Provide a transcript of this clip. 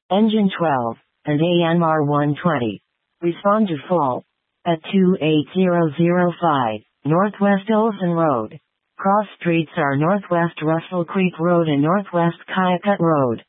Engine 12, and AMR 120. Respond to fall. At 28005, Northwest Olson Road. Cross streets are Northwest Russell Creek Road and Northwest Kyakutt Road.